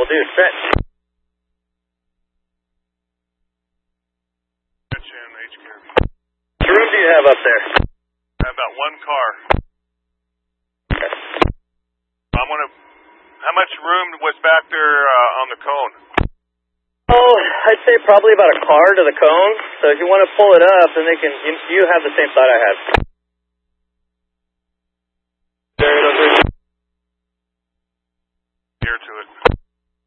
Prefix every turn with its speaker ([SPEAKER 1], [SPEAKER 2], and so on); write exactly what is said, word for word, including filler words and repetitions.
[SPEAKER 1] dude, set.
[SPEAKER 2] H Q.
[SPEAKER 1] What room do you have up there?
[SPEAKER 2] I have about one car.
[SPEAKER 1] Okay.
[SPEAKER 2] I'm gonna. How much room was back there uh, on the cone?
[SPEAKER 1] Oh, I'd say probably about a car to the cone. So if you want to pull it up, then they can. You, you have the same thought I had.
[SPEAKER 2] Here to it.